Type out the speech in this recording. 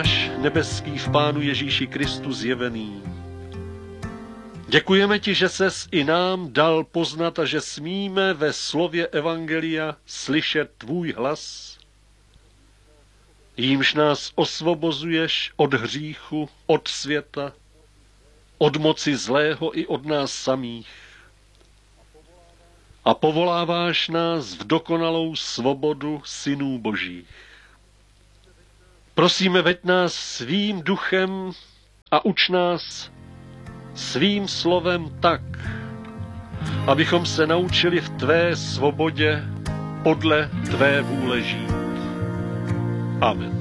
nebeský v Pánu Ježíši Kristu zjevený. Děkujeme ti, že ses i nám dal poznat a že smíme ve slově Evangelia slyšet tvůj hlas, jímž nás osvobozuješ od hříchu, od světa, od moci zlého i od nás samých. A povoláváš nás v dokonalou svobodu synů Božích. Prosíme, veď nás svým duchem a uč nás svým slovem tak, abychom se naučili v tvé svobodě podle tvé vůle žít. Amen.